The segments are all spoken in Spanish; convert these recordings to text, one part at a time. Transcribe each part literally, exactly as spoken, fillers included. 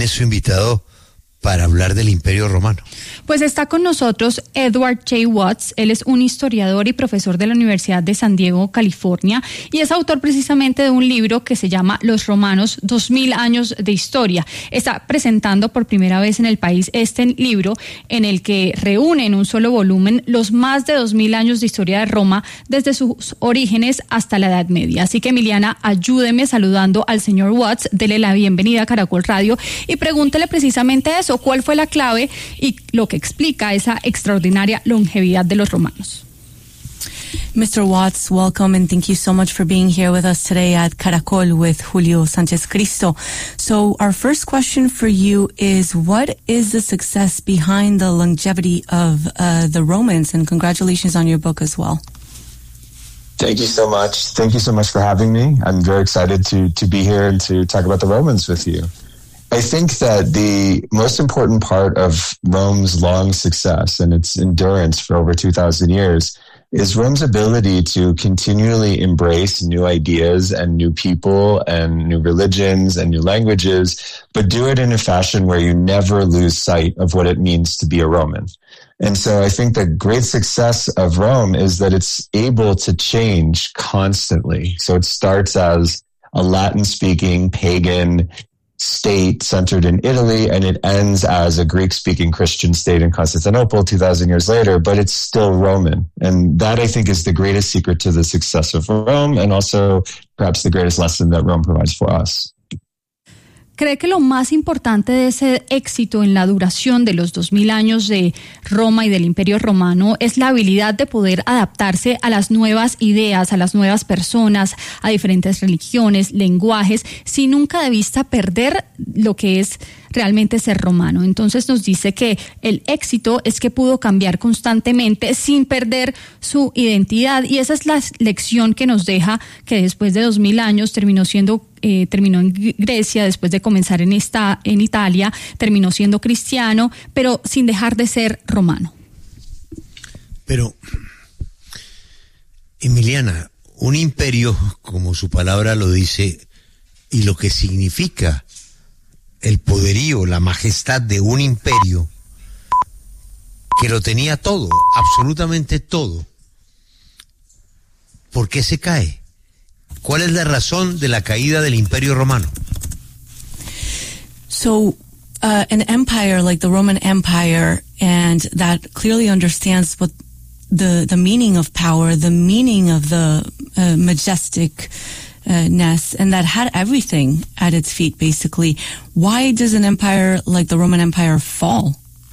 es su invitado para hablar del Imperio Romano? Pues está con nosotros Edward J. Watts. Él es un historiador y profesor de la Universidad de San Diego, California, y es autor precisamente de un libro que se llama Los Romanos, dos mil años de historia. Está presentando por primera vez en el país este libro en el que reúne en un solo volumen los más de dos mil años de historia de Roma desde sus orígenes hasta la Edad Media. Así que, Emiliana, ayúdeme saludando al señor Watts, dele la bienvenida a Caracol Radio y pregúntele precisamente eso, ¿cuál fue la clave y lo que explica esa extraordinaria longevidad de los romanos? Mister Watts, welcome and thank you so much for being here with us today at Caracol with Julio Sanchez Cristo. So our first question for you is, what is the success behind the longevity of uh, the Romans? And congratulations on your book as well. Thank you so much. Thank you so much for having me. I'm very excited to to be here and to talk about the Romans with you. I think that the most important part of Rome's long success and its endurance for over two thousand years is Rome's ability to continually embrace new ideas and new people and new religions and new languages, but do it in a fashion where you never lose sight of what it means to be a Roman. And so I think the great success of Rome is that it's able to change constantly. So it starts as a Latin-speaking, pagan state centered in Italy, and it ends as a Greek-speaking Christian state in Constantinople two thousand years later, but it's still Roman. And that, I think, is the greatest secret to the success of Rome, and also perhaps the greatest lesson that Rome provides for us. ¿Cree que lo más importante de ese éxito en la duración de los dos mil años de Roma y del Imperio Romano es la habilidad de poder adaptarse a las nuevas ideas, a las nuevas personas, a diferentes religiones, lenguajes, sin nunca de vista perder lo que es realmente ser romano? Entonces nos dice que el éxito es que pudo cambiar constantemente sin perder su identidad, y esa es la lección que nos deja, que después de dos mil años terminó siendo Eh, terminó en Grecia, después de comenzar en, esta, en Italia, terminó siendo cristiano, pero sin dejar de ser romano. Pero, Emiliana, un imperio, como su palabra lo dice, y lo que significa el poderío, la majestad de un imperio, que lo tenía todo, absolutamente todo, ¿por qué se cae? ¿Cuál es la razón de la caída del Imperio Romano? So, uh, an empire like the Roman Empire, and that clearly understands what the the meaning of power, the meaning of the uh, majesticness, and that had everything at its feet, basically. Why does an empire like the Roman Empire fall?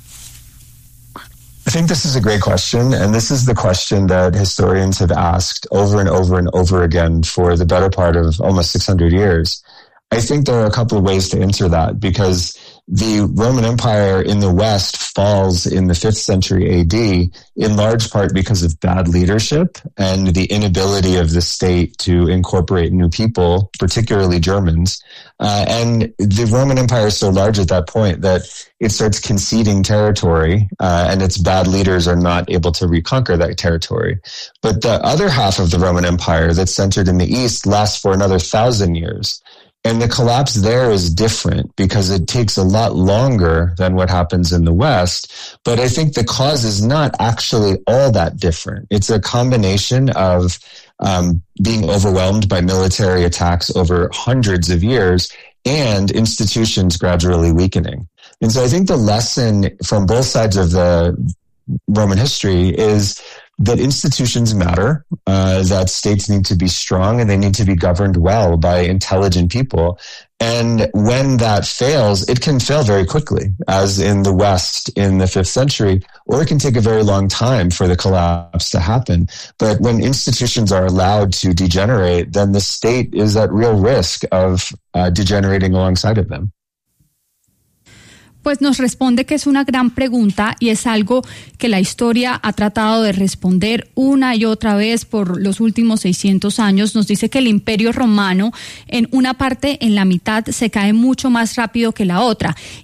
I think this is a great question, and this is the question that historians have asked over and over and over again for the better part of almost six hundred years. I think there are a couple of ways to answer that, because the Roman Empire in the West falls in the fifth century A D in large part because of bad leadership and the inability of the state to incorporate new people, particularly Germans. Uh, and the Roman Empire is so large at that point that it starts conceding territory, uh, and its bad leaders are not able to reconquer that territory. But the other half of the Roman Empire that's centered in the East lasts for another thousand years. And the collapse there is different because it takes a lot longer than what happens in the West. But I think the cause is not actually all that different. It's a combination of um, being overwhelmed by military attacks over hundreds of years and institutions gradually weakening. And so I think the lesson from both sides of the Roman history is that institutions matter, uh, that states need to be strong, and they need to be governed well by intelligent people. And when that fails, it can fail very quickly, as in the West in the fifth century, or it can take a very long time for the collapse to happen. But when institutions are allowed to degenerate, then the state is at real risk of uh, degenerating alongside of them. Pues nos responde que es una gran pregunta y es algo que la historia ha tratado de responder una y otra vez por los últimos seiscientos años. Nos dice que el Imperio Romano, en una parte, en la mitad, se cae mucho más rápido que la otra. Y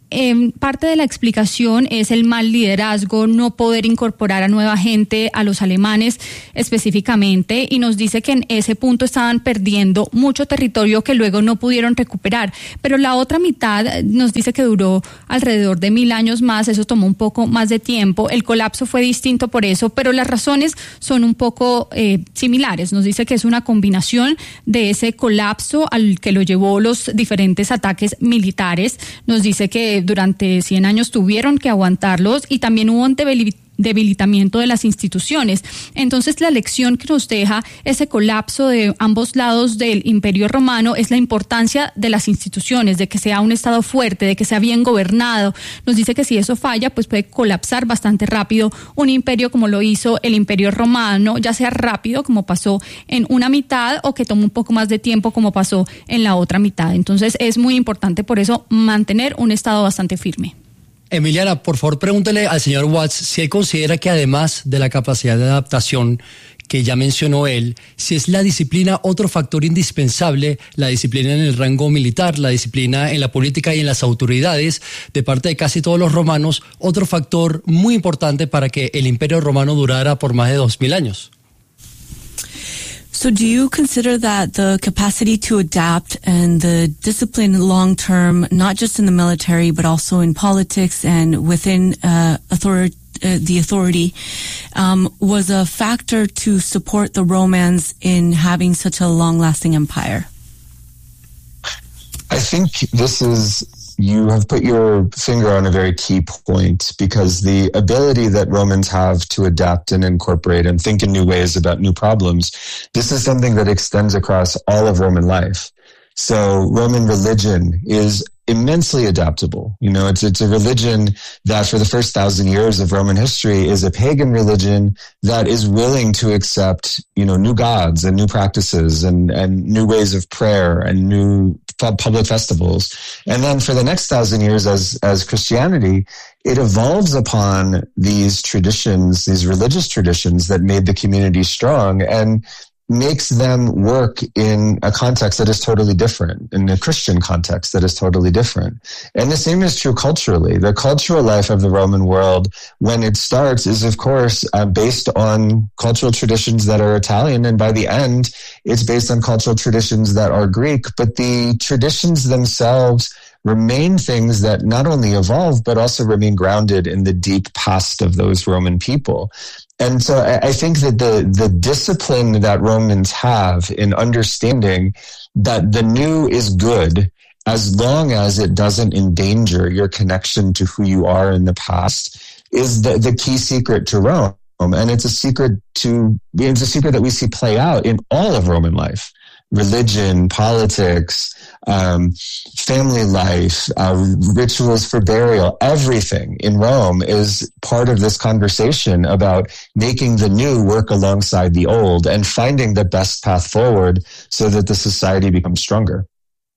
Eh, parte de la explicación es el mal liderazgo, no poder incorporar a nueva gente, a los alemanes específicamente, y nos dice que en ese punto estaban perdiendo mucho territorio que luego no pudieron recuperar. Pero la otra mitad nos dice que duró alrededor de mil años más, eso tomó un poco más de tiempo. El colapso fue distinto por eso, pero las razones son un poco eh, similares. Nos dice que es una combinación de ese colapso al que lo llevó los diferentes ataques militares. Nos dice que durante cien años tuvieron que aguantarlos y también hubo un debilitamiento de las instituciones. Entonces, la lección que nos deja ese colapso de ambos lados del Imperio Romano es la importancia de las instituciones, de que sea un Estado fuerte, de que sea bien gobernado. Nos dice que si eso falla, pues puede colapsar bastante rápido un imperio como lo hizo el Imperio Romano, ya sea rápido, como pasó en una mitad, o que tome un poco más de tiempo, como pasó en la otra mitad. Entonces, es muy importante por eso mantener un Estado bastante firme. Emiliana, por favor, pregúntele al señor Watts si él considera que además de la capacidad de adaptación que ya mencionó él, si es la disciplina otro factor indispensable, la disciplina en el rango militar, la disciplina en la política y en las autoridades de parte de casi todos los romanos, otro factor muy importante para que el Imperio Romano durara por más de dos mil años. So do you consider that the capacity to adapt and the discipline long term, not just in the military, but also in politics and within uh, authority, uh, the authority, um, was a factor to support the Romans in having such a long-lasting empire? I think this is, you have put your finger on a very key point, because the ability that Romans have to adapt and incorporate and think in new ways about new problems, this is something that extends across all of Roman life. So Roman religion is immensely adaptable. You know, it's it's a religion that for the first thousand years of Roman history is a pagan religion that is willing to accept, you know, new gods and new practices and, and new ways of prayer and new public festivals. And then for the next thousand years as, as Christianity, it evolves upon these traditions, these religious traditions that made the community strong, and makes them work in a context that is totally different, in a Christian context that is totally different. And the same is true culturally. The cultural life of the Roman world, when it starts, is of course uh, based on cultural traditions that are Italian, and by the end, it's based on cultural traditions that are Greek. But the traditions themselves remain things that not only evolve, but also remain grounded in the deep past of those Roman people. And so I think that the, the discipline that Romans have in understanding that the new is good as long as it doesn't endanger your connection to who you are in the past is the, the key secret to Rome. And it's a secret to, it's a secret that we see play out in all of Roman life. Religion, politics, um, family life, uh, rituals for burial, everything in Rome is part of this conversation about making the new work alongside the old and finding the best path forward so that the society becomes stronger.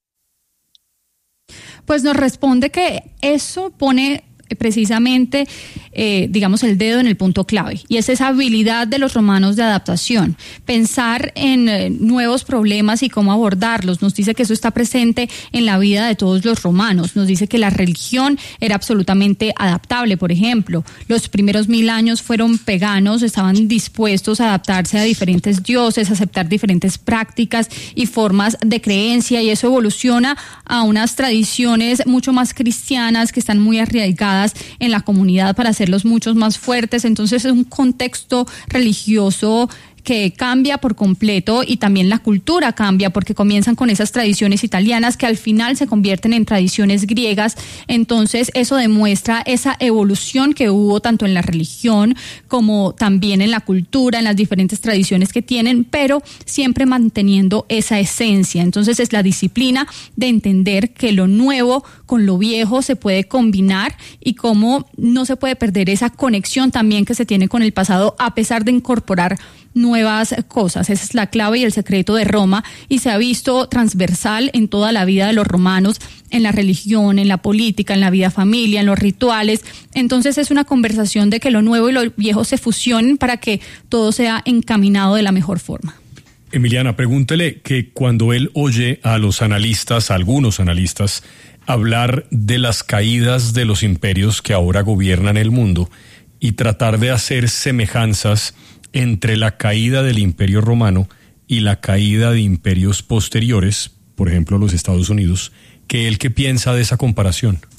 Pues nos responde que eso pone precisamente, eh, digamos, el dedo en el punto clave, y es esa habilidad de los romanos de adaptación, pensar en eh, nuevos problemas y cómo abordarlos. Nos dice que eso está presente en la vida de todos los romanos. Nos dice que la religión era absolutamente adaptable. Por ejemplo, los primeros mil años fueron paganos, estaban dispuestos a adaptarse a diferentes dioses, a aceptar diferentes prácticas y formas de creencia, y eso evoluciona a unas tradiciones mucho más cristianas que están muy arraigadas en la comunidad para hacerlos muchos más fuertes. Entonces es un contexto religioso que cambia por completo, y también la cultura cambia porque comienzan con esas tradiciones italianas que al final se convierten en tradiciones griegas. Entonces eso demuestra esa evolución que hubo tanto en la religión como también en la cultura, en las diferentes tradiciones que tienen, pero siempre manteniendo esa esencia. Entonces es la disciplina de entender que lo nuevo con lo viejo se puede combinar y cómo no se puede perder esa conexión también que se tiene con el pasado a pesar de incorporar nuevas cosas. Esa es la clave y el secreto de Roma, y se ha visto transversal en toda la vida de los romanos, en la religión, en la política, en la vida familia, en los rituales. Entonces es una conversación de que lo nuevo y lo viejo se fusionen para que todo sea encaminado de la mejor forma. Emiliana, pregúntele que cuando él oye a los analistas, a algunos analistas, hablar de las caídas de los imperios que ahora gobiernan el mundo y tratar de hacer semejanzas entre la caída del Imperio Romano y la caída de imperios posteriores, por ejemplo los Estados Unidos, que él qué piensa de esa comparación.